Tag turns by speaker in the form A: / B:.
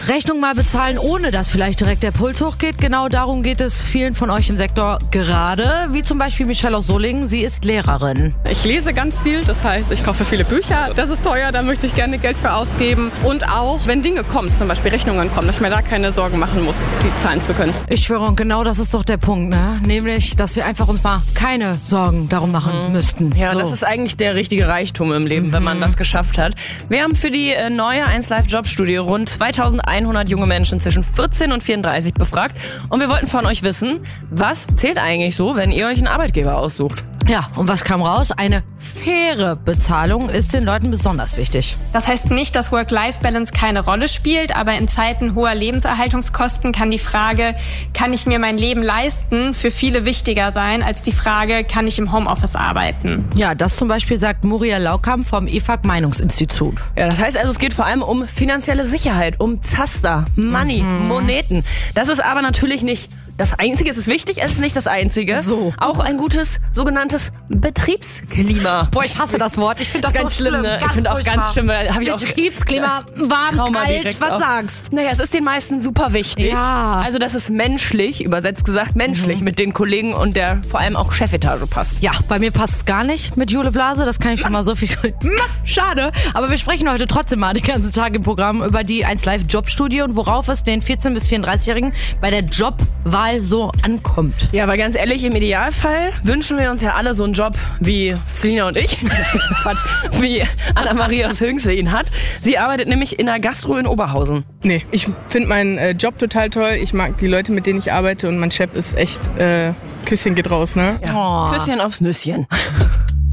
A: Rechnung mal bezahlen, ohne dass vielleicht direkt der Puls hochgeht. Genau darum geht es vielen von euch im Sektor gerade, wie zum Beispiel Michelle aus Solingen. Sie ist Lehrerin.
B: Ich lese ganz viel, das heißt, ich kaufe viele Bücher. Das ist teuer, da möchte ich gerne Geld für ausgeben. Und auch, wenn Dinge kommen, zum Beispiel Rechnungen kommen, dass ich mir da keine Sorgen machen muss, die zahlen zu können.
A: Ich schwöre, und genau das ist doch der Punkt, ne? Nämlich, dass wir einfach uns mal keine Sorgen darum machen müssten.
C: Ja, das ist eigentlich der richtige Reichtum im Leben, wenn man das geschafft hat. Wir haben für die neue 1Live Jobstudie rund 2100 junge Menschen zwischen 14 und 34 befragt. Und wir wollten von euch wissen, was zählt eigentlich so, wenn ihr euch einen Arbeitgeber aussucht?
A: Ja, und was kam raus? Eine faire Bezahlung ist den Leuten besonders wichtig.
D: Das heißt nicht, dass Work-Life-Balance keine Rolle spielt, aber in Zeiten hoher Lebenserhaltungskosten kann die Frage, kann ich mir mein Leben leisten, für viele wichtiger sein als die Frage, kann ich im Homeoffice arbeiten?
A: Ja, das zum Beispiel sagt Muriel Laukamp vom IFAG Meinungsinstitut.
C: Ja, das heißt also, es geht vor allem um finanzielle Sicherheit, um Zaster, Money, Moneten. Das ist aber natürlich nicht das Einzige. Es ist wichtig, es ist nicht das Einzige.
A: So.
C: Auch ein gutes sogenanntes Betriebsklima.
A: Boah, ich hasse das Wort. Ich finde das
C: ganz
A: so
C: schlimm, ne? Ich finde auch ganz schlimm.
A: Betriebsklima, warm,
C: Trauma
A: kalt,
C: direkt
A: was
C: auch.
A: sagst?
C: Naja, es ist den meisten super wichtig.
A: Ja.
C: Also, dass es menschlich, übersetzt gesagt menschlich, mit den Kollegen und der vor allem auch Chefetage passt.
A: Ja, bei mir passt es gar nicht mit Jule Blase, das kann ich schon mal so viel... Schade, aber wir sprechen heute trotzdem mal den ganzen Tag im Programm über die 1Live Jobstudie und worauf es den 14- bis 34-Jährigen bei der Jobwahl so ankommt.
C: Ja, aber ganz ehrlich, im Idealfall wünschen wir uns ja alle so einen Job wie Selina und ich, wie Anna-Maria aus Höngsel ihn hat. Sie arbeitet nämlich in der Gastro in Oberhausen.
B: Nee, ich finde meinen Job total toll. Ich mag die Leute, mit denen ich arbeite und mein Chef ist echt, Küsschen geht raus, ne?
C: Ja.
A: Oh.
C: Küsschen aufs Nüsschen.